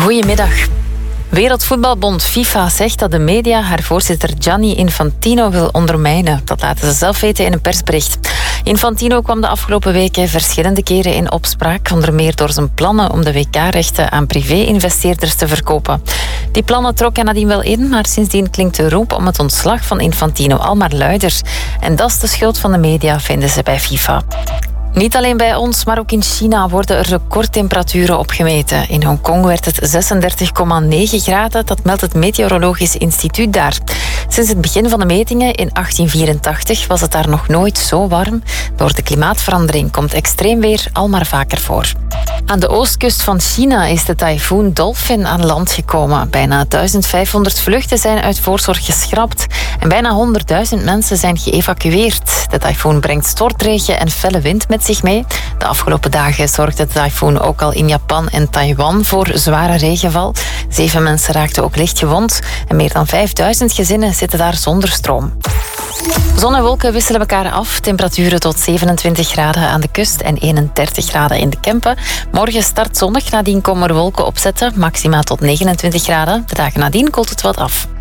Goedemiddag. Wereldvoetbalbond FIFA zegt dat de media haar voorzitter Gianni Infantino wil ondermijnen. Dat laten ze zelf weten in een persbericht. Infantino kwam de afgelopen weken verschillende keren in opspraak, onder meer door zijn plannen om de WK-rechten aan privé-investeerders te verkopen. Die plannen trok hij nadien wel in, maar sindsdien klinkt de roep om het ontslag van Infantino al maar luider. En dat is de schuld van de media, vinden ze bij FIFA. Niet alleen bij ons, maar ook in China worden er recordtemperaturen opgemeten. In Hongkong werd het 36,9 graden, dat meldt het Meteorologisch Instituut daar. Sinds het begin van de metingen in 1884 was het daar nog nooit zo warm. Door de klimaatverandering komt extreem weer al maar vaker voor. Aan de oostkust van China is de tyfoon Dolphin aan land gekomen. Bijna 1500 vluchten zijn uit voorzorg geschrapt en bijna 100.000 mensen zijn geëvacueerd. De tyfoon brengt stortregen en felle wind met zich mee. De afgelopen dagen zorgde de tyfoon ook al in Japan en Taiwan voor zware regenval. 7 mensen raakten ook licht gewond en meer dan 5000 gezinnen zitten daar zonder stroom. Zon en wolken wisselen elkaar af. Temperaturen tot 27 graden aan de kust en 31 graden in de Kempen. Morgen start zonnig, nadien komen er wolken opzetten. Maxima tot 29 graden. De dagen nadien koelt het wat af.